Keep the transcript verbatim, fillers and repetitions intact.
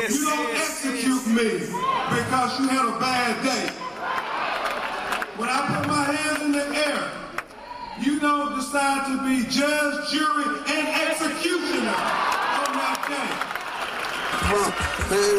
Yes, you don't yes, execute me because you had a bad day. When I put my hands in the air, you don't decide to be judge, jury, and executioner on that day.